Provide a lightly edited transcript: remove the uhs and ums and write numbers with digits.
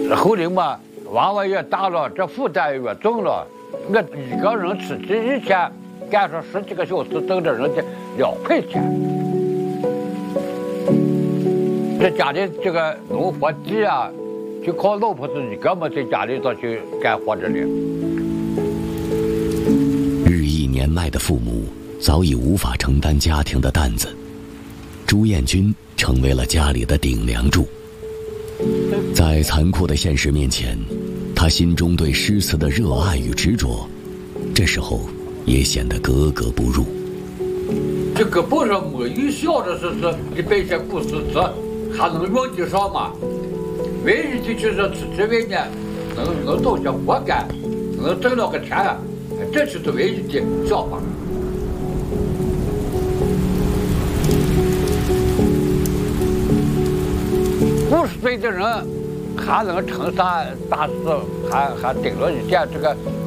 后来嘛，娃娃越大了，这负担越重了。我一个人吃这一天干上10几个小时，挣着人家2块钱。这家里这个农活地啊，就靠老婆子一个嘛，在家里头去干活着了。 日益年迈的父母早已无法承担家庭的担子，朱彦军成为了家里的顶梁柱。在残酷的现实面前，他心中对诗词的热爱与执着，这时候也显得格格不入。 这个本上没有小的是一百些古诗词，还能用得上吗？唯一的就是吃这外呢，能找些活干，能挣了个钱，这就是唯一的想法。50岁的人还能成啥大事，还顶了一件这个